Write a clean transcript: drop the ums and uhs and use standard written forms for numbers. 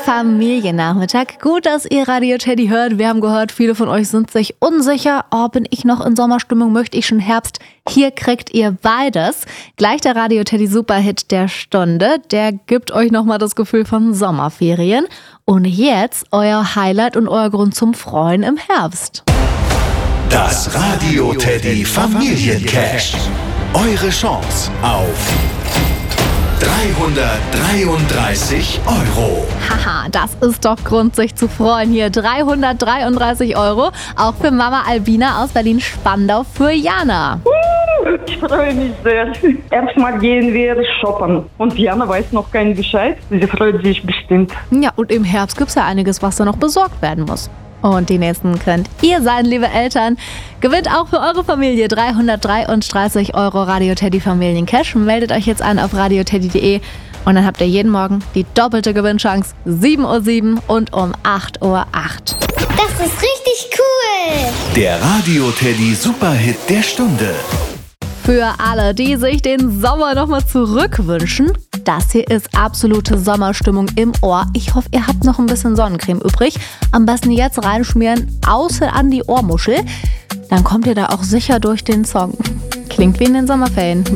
Familiennachmittag. Gut, dass ihr Radio Teddy hört. Wir haben gehört, viele von euch sind sich unsicher. Oh, bin ich noch in Sommerstimmung? Möchte ich schon Herbst? Hier kriegt ihr beides. Gleich der Radio Teddy Superhit der Stunde. Der gibt euch nochmal das Gefühl von Sommerferien. Und jetzt euer Highlight und euer Grund zum Freuen im Herbst. Das Radio Teddy Familiencash. Eure Chance auf 333 €. Haha, das ist doch Grund, sich zu freuen hier. 333 €, auch für Mama Albina aus Berlin-Spandau für Jana. Ich freue mich sehr. Erstmal gehen wir shoppen. Und Jana weiß noch keinen Bescheid. Sie freut sich bestimmt. Ja, und im Herbst gibt es ja einiges, was da noch besorgt werden muss. Und die nächsten könnt ihr sein, liebe Eltern. Gewinnt auch für eure Familie 333 € Radio Teddy Familiencash. Meldet euch jetzt an auf radioteddy.de und dann habt ihr jeden Morgen die doppelte Gewinnchance. 7:07 Uhr und um 8:08 Uhr. Das ist richtig cool. Der Radio Teddy Superhit der Stunde. Für alle, die sich den Sommer nochmal zurückwünschen, das hier ist absolute Sommerstimmung im Ohr. Ich hoffe, ihr habt noch ein bisschen Sonnencreme übrig. Am besten jetzt reinschmieren, außen an die Ohrmuschel. Dann kommt ihr da auch sicher durch den Song. Klingt wie in den Sommerferien.